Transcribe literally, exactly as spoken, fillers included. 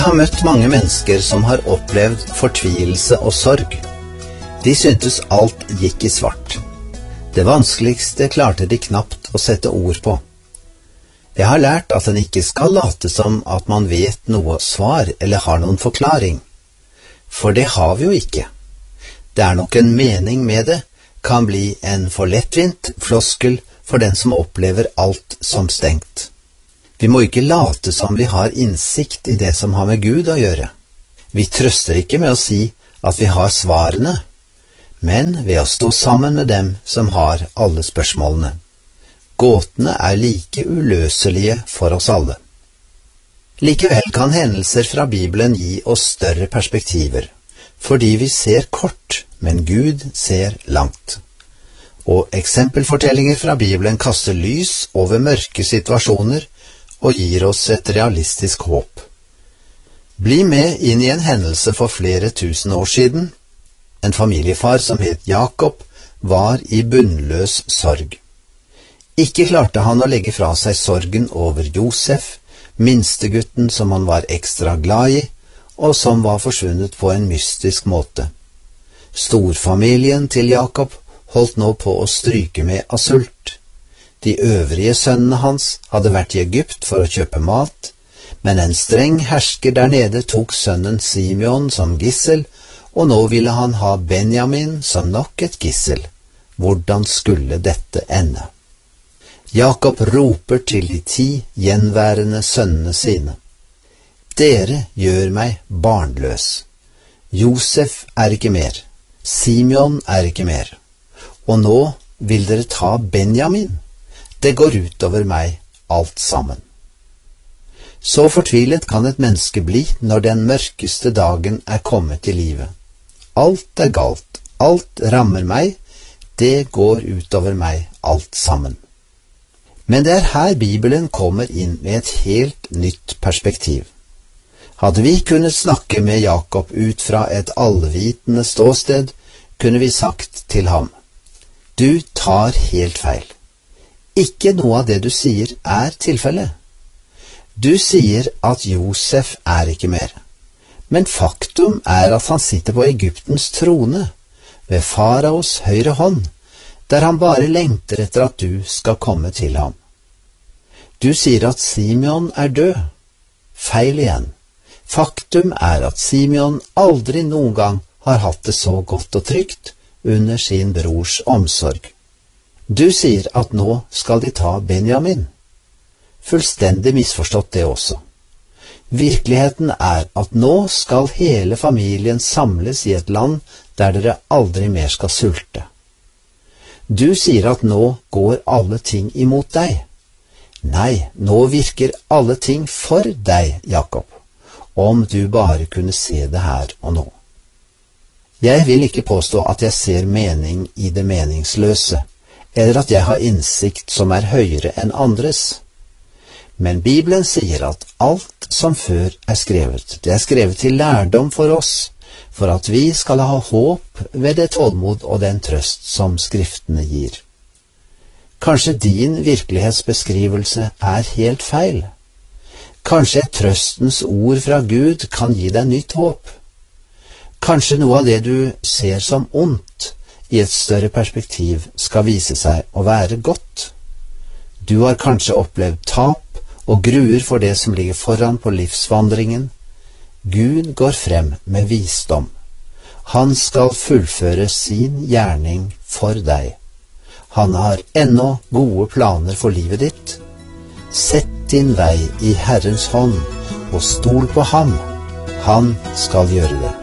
Jeg har møtt mange mennesker som har opplevd fortvilelse og sorg. De syntes alt gikk i svart. Det vanskeligste klarte de knapt å sette ord på. Jeg har lært at en ikke skal late som at man vet noe svar eller har noen forklaring. For det har vi jo ikke. Det er nok en mening med det, kan bli en for lettvint floskel for den som opplever alt som stengt. Vi må ikke late som vi har innsikt i det som har med Gud å gjøre. Vi trøster ikke med å si at vi har svarene, men ved å stå sammen med dem som har alle spørsmålene. Gåtene er like uløselige for oss alle. Likevel kan hendelser fra Bibelen gi oss større perspektiver, fordi vi ser kort, men Gud ser langt. Og eksempelfortellinger fra Bibelen kaster lys over mørke situasjoner og gir oss et realistisk håp. Bli med inn i en hendelse for flere tusen år siden. En familiefar som het Jakob var i bunnløs sorg. Ikke klarte han å legge fra seg sorgen over Josef, minstegutten som han var ekstra glad i, og som var forsvunnet på en mystisk måte. Storfamilien til Jakob holdt nå på å stryke med av sult. De øvrige sønnene hans hadde vært i Egypt for å kjøpe mat, men en streng hersker der nede tok sønnen Simeon som gissel, og nå ville han ha Benjamin som nok et gissel. Hvordan skulle dette ende? Jakob roper til de ti gjenværende sønnene sine. Dere gjør meg barnløs. Josef er ikke mer. Simeon er ikke mer. Og nå vil dere ta Benjamin. Det går ut over meg alt sammen. Så fortvilet kan et menneske bli når den mørkeste dagen er kommet i livet. Alt er galt, alt rammer meg, det går ut over meg alt sammen. Men det er her Bibelen kommer inn med et helt nytt perspektiv. Hadde vi kunnet snakke med Jakob ut fra et allvitende ståsted, kunne vi sagt til ham: Du tar helt feil. Ikke noe av det du sier er tilfellet. Du sier at Josef er ikke mer, men faktum er at han sitter på Egyptens trone, ved faraos høyre hånd, der han bare lengter etter at du skal komme til ham. Du sier at Simeon er død. Feil igjen. Faktum er at Simeon aldri noen gang har hatt det så godt og trygt under sin brors omsorg. Du sier at nå skal de ta Benjamin. Fullstendig misforstått det også. Virkeligheten er at nå skal hele familien samles i et land der dere aldri mer skal sulte. Du sier at nå går alle ting imot deg. Nei, nå virker alle ting for deg, Jakob, om du bare kunne se det her og nå. Jeg vil ikke påstå at jeg ser mening i det meningsløse, eller at jeg har innsikt som er høyere enn andres. Men Bibelen sier at alt som før er skrevet, det er skrevet til lærdom for oss, for at vi skal ha håp ved det tålmod og den trøst som Skriftene gir. Kanskje din virkelighetsbeskrivelse er helt feil. Kanskje et trøstens ord fra Gud kan gi deg nytt håp. Kanskje noe av det du ser som ondt, i et større perspektiv skal vise seg å være godt. Du har kanskje opplevd tap og gruer for det som ligger foran på livsvandringen. Gud går frem med visdom. Han skal fullføre sin gjerning for deg. Han har ennå gode planer for livet ditt. Sett din vei i Herrens hånd og stol på ham. Han skal gjøre det.